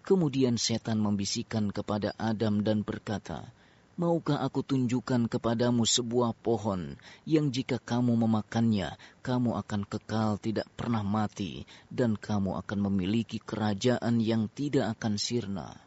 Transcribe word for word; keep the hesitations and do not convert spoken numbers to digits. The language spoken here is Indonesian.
Kemudian setan membisikkan kepada Adam dan berkata, "Maukah aku tunjukkan kepadamu sebuah pohon yang jika kamu memakannya, kamu akan kekal tidak pernah mati dan kamu akan memiliki kerajaan yang tidak akan sirna?"